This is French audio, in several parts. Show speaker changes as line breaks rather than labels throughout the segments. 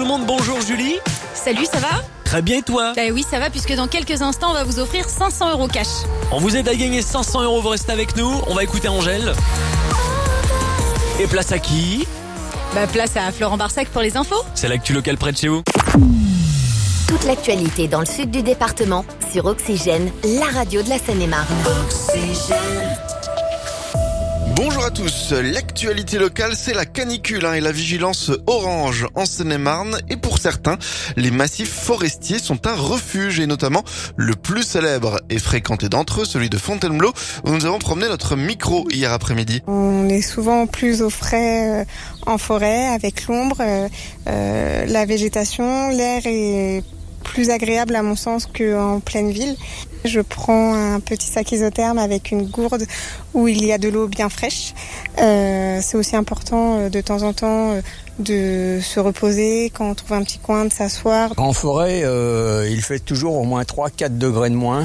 le monde, bonjour Julie.
Salut, ça va ?
Très bien et toi ?
Oui, ça va, puisque dans quelques instants, on va vous offrir 500 € cash.
On vous aide à gagner 500 €, vous restez avec nous. On va écouter Angèle. Et place à qui ?
Place à Florent Barsac pour les infos.
C'est l'actu locale près de chez vous.
Toute l'actualité dans le sud du département sur Oxygène, la radio de la Seine-et-Marne.
Bonjour à tous, l'actualité locale c'est la canicule et la vigilance orange en Seine-et-Marne et pour certains, les massifs forestiers sont un refuge et notamment le plus célèbre et fréquenté d'entre eux, celui de Fontainebleau où nous avons promené notre micro hier après-midi.
On est souvent plus au frais en forêt avec l'ombre, la végétation, l'air est plus agréable à mon sens qu'en pleine ville. Je prends un petit sac isotherme avec une gourde où il y a de l'eau bien fraîche. C'est aussi important de temps en temps de se reposer quand on trouve un petit coin, de s'asseoir.
En forêt, il fait toujours au moins 3-4 degrés de moins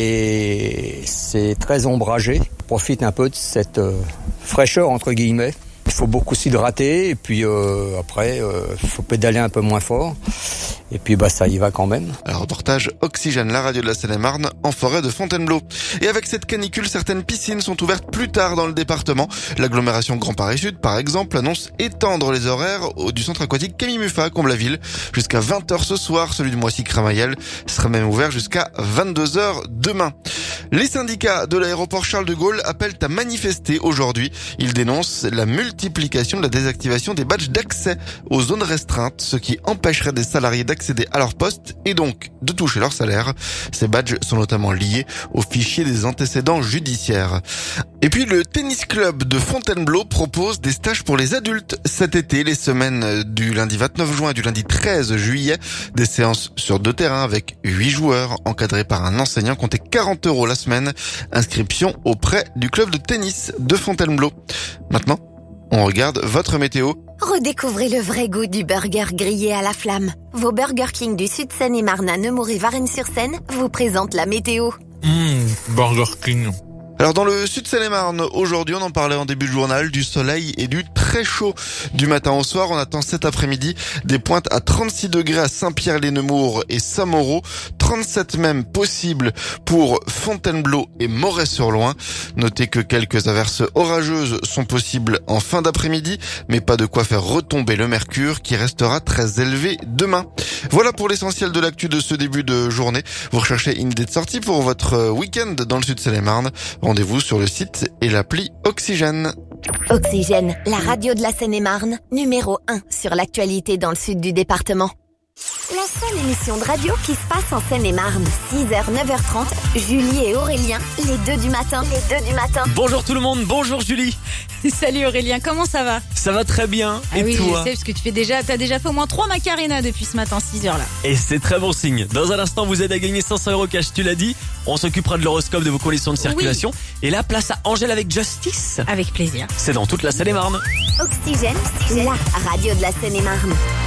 et c'est très ombragé. On profite un peu de cette fraîcheur entre guillemets. Il faut beaucoup s'hydrater et puis après, il faut pédaler un peu moins fort. Et puis ça y va quand même.
Un reportage Oxygène, la radio de la Seine-et-Marne, en forêt de Fontainebleau. Et avec cette canicule, certaines piscines sont ouvertes plus tard dans le département. L'agglomération Grand Paris Sud, par exemple, annonce étendre les horaires du centre aquatique Camille Muffat à Comble-la-Ville. Jusqu'à 20h ce soir, celui de Moissy-Cramayel sera même ouvert jusqu'à 22h demain. Les syndicats de l'aéroport Charles de Gaulle appellent à manifester aujourd'hui. Ils dénoncent la multiplication de la désactivation des badges d'accès aux zones restreintes, ce qui empêcherait des salariés d'accéder à leur poste et donc de toucher leur salaire. Ces badges sont notamment liés au fichier des antécédents judiciaires. Et puis le tennis club de Fontainebleau propose des stages pour les adultes cet été, les semaines du lundi 29 juin et du lundi 13 juillet. Des séances sur 2 terrains avec 8 joueurs encadrés par un enseignant. Comptez 40 € la semaine. Inscription auprès du club de tennis de Fontainebleau. Maintenant, on regarde votre météo.
Redécouvrez le vrai goût du burger grillé à la flamme. Vos Burger King du sud Seine-et-Marne à Nemours et Varennes-sur-Seine vous présentent la météo.
Burger King.
Alors dans le sud Seine-et-Marne, aujourd'hui on en parlait en début de journal, du soleil et du très chaud du matin au soir. On attend cet après-midi des pointes à 36 degrés à Saint-Pierre-les-Nemours et Saint-Mauro, 37 même possibles pour Fontainebleau et Moret-sur-Loing. Notez que quelques averses orageuses sont possibles en fin d'après-midi, mais pas de quoi faire retomber le mercure qui restera très élevé demain. Voilà pour l'essentiel de l'actu de ce début de journée. Vous recherchez une idée de sortie pour votre week-end dans le sud Seine-et-Marne. Rendez-vous sur le site et l'appli Oxygène.
Oxygène, la radio de la Seine-et-Marne, numéro 1 sur l'actualité dans le sud du département. La seule émission de radio qui se passe en Seine-et-Marne. 6h, 9h30, Julie et Aurélien, les deux du matin.
Bonjour tout le monde, bonjour Julie.
Salut Aurélien, comment ça va ?
Ça va très bien. Et
oui,
toi ?
je sais, parce que t'as déjà fait au moins 3 Macarena depuis ce matin, 6h là.
Et c'est très bon signe. Dans un instant, vous aide à gagner 500 € cash, tu l'as dit. On s'occupera de l'horoscope, de vos conditions de circulation. Oui. Et là, place à Angèle avec Justice.
Avec plaisir.
C'est dans toute la Seine-et-Marne.
Oxygène, la radio de la Seine-et-Marne.